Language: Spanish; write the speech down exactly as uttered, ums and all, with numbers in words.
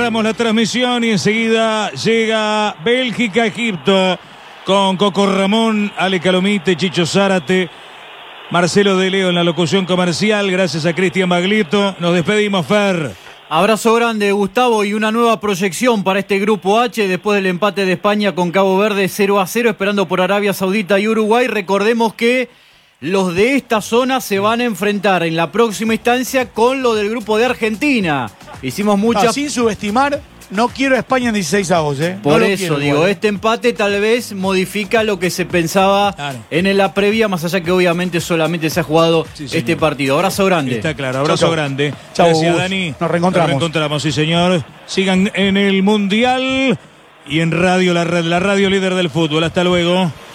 Paramos la transmisión y enseguida llega Bélgica-Egipto con Coco Ramón, Ale Calomite, Chicho Zárate, Marcelo De Leo en la locución comercial. Gracias a Cristian Baglietto. Nos despedimos, Fer. Abrazo grande, Gustavo, y una nueva proyección para este Grupo H después del empate de España con Cabo Verde cero a cero, esperando por Arabia Saudita y Uruguay. Recordemos que los de esta zona se van a enfrentar en la próxima instancia con lo del grupo de Argentina. Hicimos muchas... No, sin subestimar, no quiero a España en dieciséis avos, ¿eh? Por no eso quiero, digo, igual. este empate tal vez modifica lo que se pensaba claro. en la previa, más allá que obviamente solamente se ha jugado sí, este partido. Abrazo grande. Está claro, abrazo chau, chau. grande. Chau, Gracias, Gus. Dani. Nos reencontramos. Nos reencontramos, sí, señor. Sigan en el Mundial y en radio, la, la radio líder del fútbol. Hasta luego.